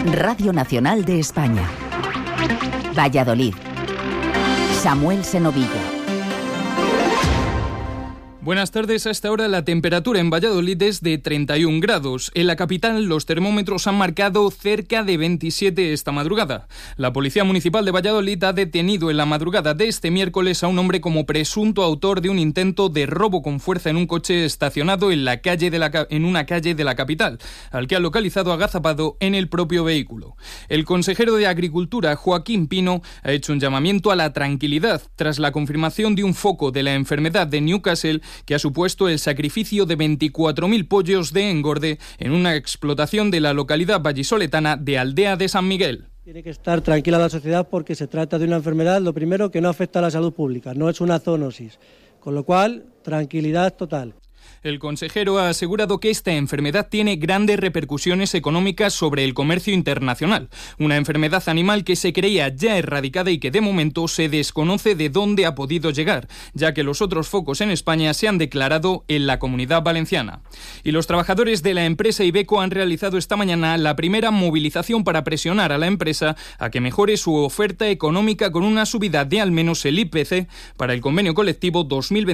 Radio Nacional de España. Valladolid. Samuel Senovilla. Buenas tardes. A esta hora la temperatura en Valladolid es de 31 grados. En la capital los termómetros han marcado cerca de 27 esta madrugada. La Policía Municipal de Valladolid ha detenido en la madrugada de este miércoles a un hombre como presunto autor de un intento de robo con fuerza en un coche estacionado en una calle de la capital, al que ha localizado agazapado en el propio vehículo. El consejero de Agricultura, Joaquín Pino, ha hecho un llamamiento a la tranquilidad tras la confirmación de un foco de la enfermedad de Newcastle que ha supuesto el sacrificio de 24.000 pollos de engorde en una explotación de la localidad vallisoletana de Aldea de San Miguel. Tiene que estar tranquila la sociedad porque se trata de una enfermedad, lo primero, que no afecta a la salud pública, no es una zoonosis, con lo cual, tranquilidad total. El consejero ha asegurado que esta enfermedad tiene grandes repercusiones económicas sobre el comercio internacional. Una enfermedad animal que se creía ya erradicada y que de momento se desconoce de dónde ha podido llegar, ya que los otros focos en España se han declarado en la Comunidad Valenciana. Y los trabajadores de la empresa Iveco han realizado esta mañana la primera movilización para presionar a la empresa a que mejore su oferta económica con una subida de al menos el IPC para el convenio colectivo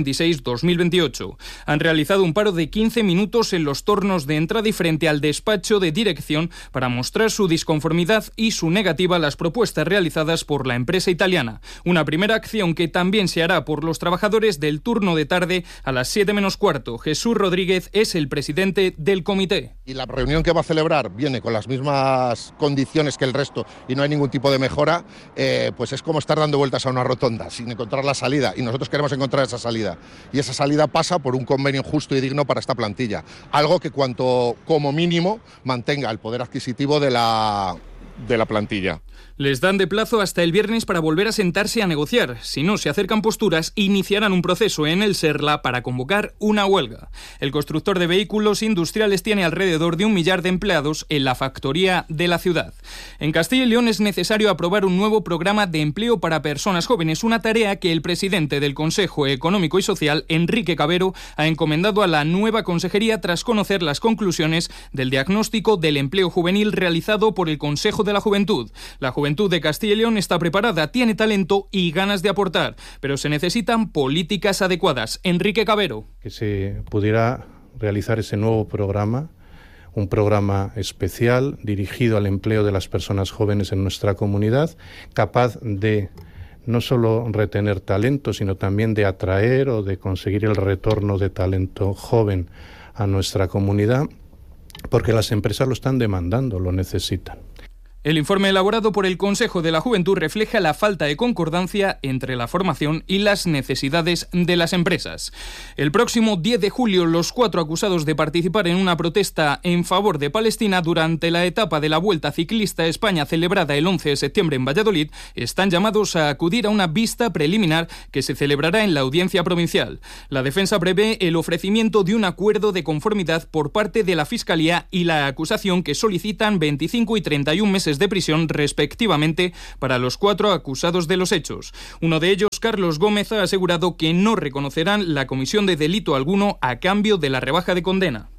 2026-2028. Han realizado un paro de 15 minutos en los tornos de entrada y frente al despacho de dirección para mostrar su disconformidad y su negativa a las propuestas realizadas por la empresa italiana. Una primera acción que también se hará por los trabajadores del turno de tarde a las 7 menos cuarto. Jesús Rodríguez es el presidente del comité. Y la reunión que va a celebrar viene con las mismas condiciones que el resto y no hay ningún tipo de mejora, pues es como estar dando vueltas a una rotonda sin encontrar la salida, y nosotros queremos encontrar esa salida. Y esa salida pasa por un convenio justo y digno para esta plantilla, algo que como mínimo mantenga el poder adquisitivo de la plantilla. Les dan de plazo hasta el viernes para volver a sentarse a negociar. Si no se acercan posturas, iniciarán un proceso en el Serla para convocar una huelga. El constructor de vehículos industriales tiene alrededor de 1 millar de empleados en la factoría de la ciudad. En Castilla y León es necesario aprobar un nuevo programa de empleo para personas jóvenes, una tarea que el presidente del Consejo Económico y Social, Enrique Cabero, ha encomendado a la nueva consejería tras conocer las conclusiones del diagnóstico del empleo juvenil realizado por el Consejo de la Juventud. La Juventud de Castilla y León está preparada, tiene talento y ganas de aportar, pero se necesitan políticas adecuadas. Enrique Cabero. Que se pudiera realizar ese nuevo programa, un programa especial dirigido al empleo de las personas jóvenes en nuestra comunidad, capaz de no solo retener talento, sino también de atraer o de conseguir el retorno de talento joven a nuestra comunidad, porque las empresas lo están demandando, lo necesitan. El informe elaborado por el Consejo de la Juventud refleja la falta de concordancia entre la formación y las necesidades de las empresas. El próximo 10 de julio, los 4 acusados de participar en una protesta en favor de Palestina durante la etapa de la Vuelta Ciclista a España celebrada el 11 de septiembre en Valladolid están llamados a acudir a una vista preliminar que se celebrará en la Audiencia Provincial. La defensa prevé el ofrecimiento de un acuerdo de conformidad por parte de la Fiscalía y la acusación, que solicitan 25 y 31 meses de prisión respectivamente para los 4 acusados de los hechos. Uno de ellos, Carlos Gómez, ha asegurado que no reconocerán la comisión de delito alguno a cambio de la rebaja de condena.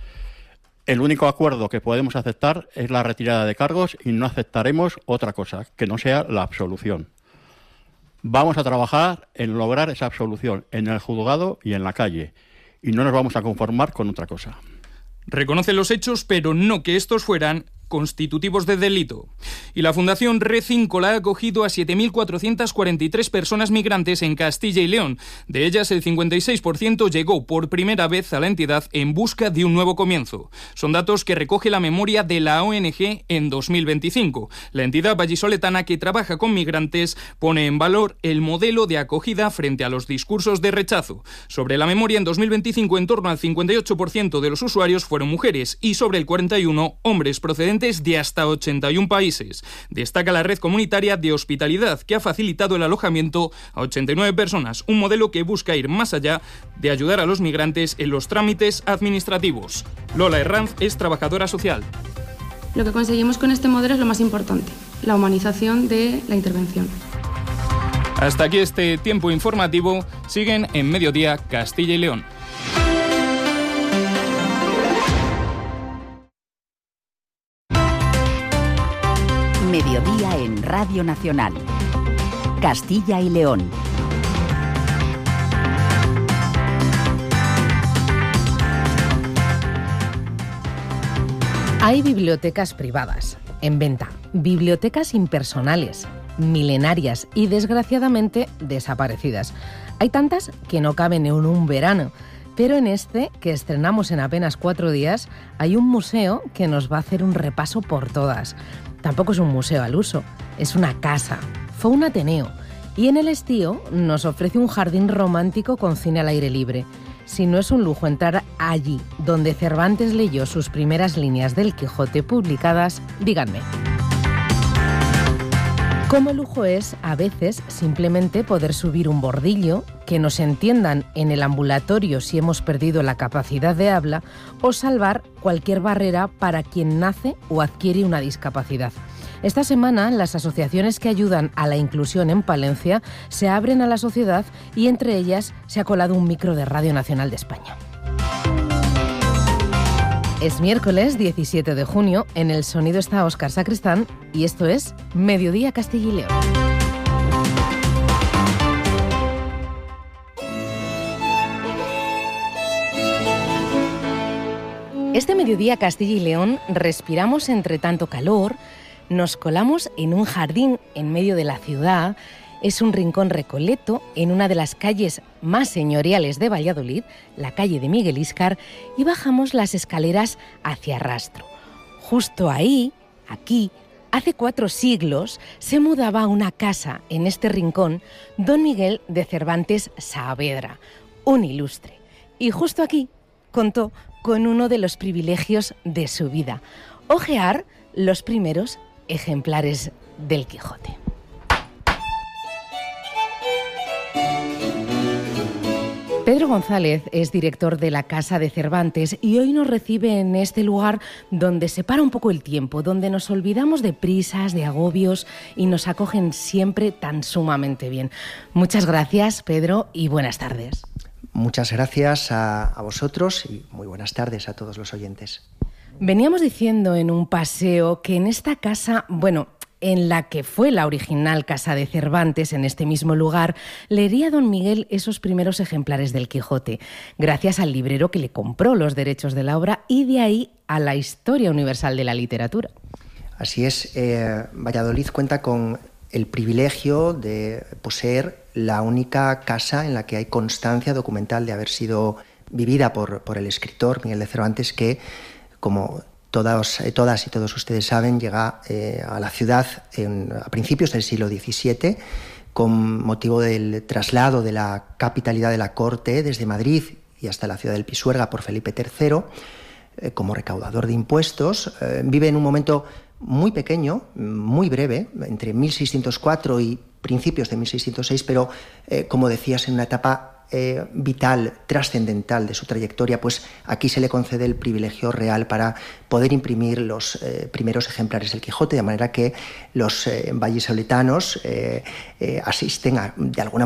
El único acuerdo que podemos aceptar es la retirada de cargos y no aceptaremos otra cosa que no sea la absolución. Vamos a trabajar en lograr esa absolución en el juzgado y en la calle, y no nos vamos a conformar con otra cosa. Reconoce los hechos, pero no que estos fueran constitutivos de delito. Y la Fundación Recíncola ha acogido a 7.443 personas migrantes en Castilla y León. De ellas, el 56% llegó por primera vez a la entidad en busca de un nuevo comienzo. Son datos que recoge la memoria de la ONG en 2025. La entidad vallisoletana que trabaja con migrantes pone en valor el modelo de acogida frente a los discursos de rechazo. Sobre la memoria, en 2025, en torno al 58% de los usuarios fueron mujeres y sobre el 41% hombres procedentes de hasta 81 países. Destaca la red comunitaria de hospitalidad, que ha facilitado el alojamiento a 89 personas, un modelo que busca ir más allá de ayudar a los migrantes en los trámites administrativos. Lola Herranz es trabajadora social. Lo que conseguimos con este modelo es lo más importante, la humanización de la intervención. Hasta aquí este tiempo informativo. Siguen en Mediodía Castilla y León. Mediodía en Radio Nacional. Castilla y León. Hay bibliotecas privadas en venta, bibliotecas impersonales, milenarias y desgraciadamente desaparecidas. Hay tantas que no caben en un verano, pero en este, que estrenamos en apenas 4 días, hay un museo que nos va a hacer un repaso por todas. Tampoco es un museo al uso, es una casa. Fue un Ateneo y en el Estío nos ofrece un jardín romántico con cine al aire libre. Si no es un lujo entrar allí, donde Cervantes leyó sus primeras líneas del Quijote publicadas, díganme. Como lujo es, a veces, simplemente poder subir un bordillo, que nos entiendan en el ambulatorio si hemos perdido la capacidad de habla, o salvar cualquier barrera para quien nace o adquiere una discapacidad. Esta semana, las asociaciones que ayudan a la inclusión en Palencia se abren a la sociedad y entre ellas se ha colado un micro de Radio Nacional de España. Es miércoles 17 de junio, en el sonido está Óscar Sacristán y esto es Mediodía Castilla y León. Este Mediodía Castilla y León respiramos entre tanto calor. Nos colamos en un jardín en medio de la ciudad. Es un rincón recoleto en una de las calles más señoriales de Valladolid, la calle de Miguel Íscar, y bajamos las escaleras hacia Rastro. Justo ahí, aquí, hace 4 siglos, se mudaba a una casa en este rincón don Miguel de Cervantes Saavedra, un ilustre. Y justo aquí contó con uno de los privilegios de su vida: hojear los primeros ejemplares del Quijote. Pedro González es director de la Casa de Cervantes y hoy nos recibe en este lugar donde se para un poco el tiempo, donde nos olvidamos de prisas, de agobios y nos acogen siempre tan sumamente bien. Muchas gracias, Pedro, y buenas tardes. Muchas gracias a vosotros y muy buenas tardes a todos los oyentes. Veníamos diciendo en un paseo que en esta casa, en la que fue la original Casa de Cervantes, en este mismo lugar, leería don Miguel esos primeros ejemplares del Quijote, gracias al librero que le compró los derechos de la obra y de ahí a la historia universal de la literatura. Así es, Valladolid cuenta con el privilegio de poseer la única casa en la que hay constancia documental de haber sido vivida por el escritor Miguel de Cervantes, que, como todas y todos ustedes saben, llega a la ciudad a principios del siglo XVII con motivo del traslado de la capitalidad de la corte desde Madrid y hasta la ciudad del Pisuerga por Felipe III, como recaudador de impuestos. Vive en un momento muy pequeño, muy breve, entre 1604 y principios de 1606, pero, como decías, en una etapa vital, trascendental de su trayectoria, pues aquí se le concede el privilegio real para poder imprimir los primeros ejemplares del Quijote, de manera que los vallisoletanos asisten de alguna